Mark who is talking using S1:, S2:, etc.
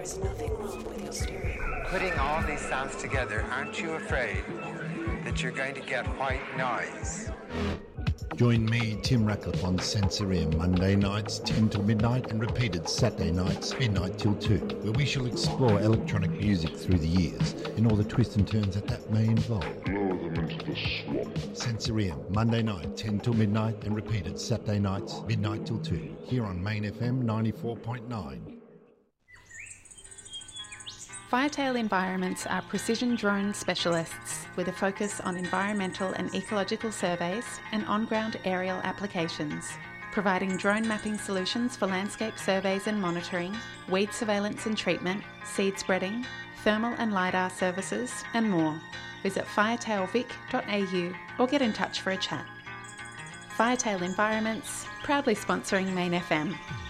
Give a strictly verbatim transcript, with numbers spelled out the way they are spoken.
S1: is nothing wrong with your stereo.
S2: Putting all these sounds together, aren't you afraid that you're going to get white noise?
S3: Join me, Tim Ratcliffe, on Sensorium, Monday nights ten till midnight and repeated Saturday nights midnight till two, where we shall explore electronic music through the years and all the twists and turns that that may involve.
S4: Lower them into the swamp.
S3: Sensorium, Monday night ten till midnight and repeated Saturday nights midnight till two, here on Main F M ninety-four point nine.
S5: Firetail Environments are precision drone specialists with a focus on environmental and ecological surveys and on-ground aerial applications, providing drone mapping solutions for landscape surveys and monitoring, weed surveillance and treatment, seed spreading, thermal and LiDAR services, and more. Visit firetail vic dot a u or get in touch for a chat. Firetail Environments, proudly sponsoring Main F M.